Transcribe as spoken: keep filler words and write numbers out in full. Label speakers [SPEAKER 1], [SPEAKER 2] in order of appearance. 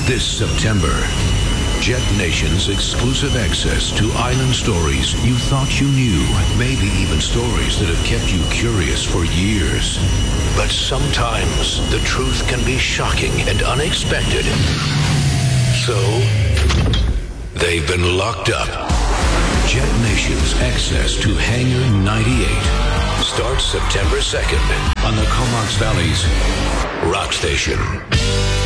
[SPEAKER 1] This September, Jet Nation's exclusive access to island stories you thought you knew, maybe even stories that have kept you curious for years. But sometimes the truth can be shocking and unexpected. So, they've been locked up. Jet Nation's access to Hangar ninety-eight starts September second on the Comox Valley's Rock Station.